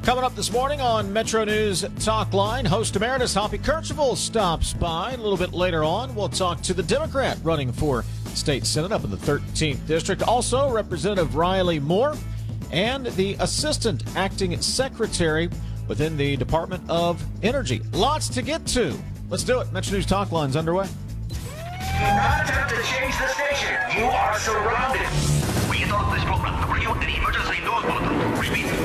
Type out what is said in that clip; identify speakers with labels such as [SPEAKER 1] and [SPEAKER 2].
[SPEAKER 1] Coming up this morning on Metro News Talk Line, host emeritus Hoppy Kercheval stops by. A little bit later on, we'll talk to the Democrat running for state senate up in the 13th district. Also, Representative Riley Moore and the assistant acting secretary within the Department of Energy. Lots to get to. Let's do it. Metro News Talk Line's underway.
[SPEAKER 2] Do not attempt to change the station. You are surrounded.
[SPEAKER 3] We interrupt this program to bring you an emergency news bulletin. Repeat.